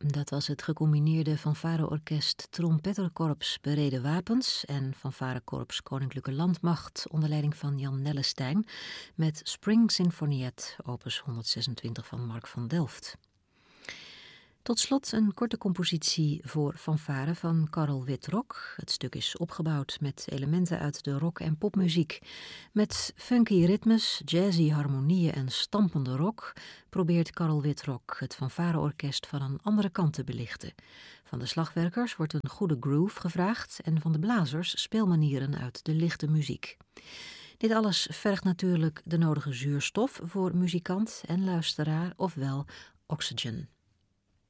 Dat was het gecombineerde fanfareorkest Trompetterkorps Bereden Wapens en fanfarekorps Koninklijke Landmacht onder leiding van Jan Nellestein met Spring Sinfoniet, opus 126 van Mark van Delft. Tot slot een korte compositie voor fanfare van Karel Witrok. Het stuk is opgebouwd met elementen uit de rock- en popmuziek. Met funky ritmes, jazzy harmonieën en stampende rock probeert Karel Witrok het fanfareorkest van een andere kant te belichten. Van de slagwerkers wordt een goede groove gevraagd en van de blazers speelmanieren uit de lichte muziek. Dit alles vergt natuurlijk de nodige zuurstof voor muzikant en luisteraar, ofwel oxygen.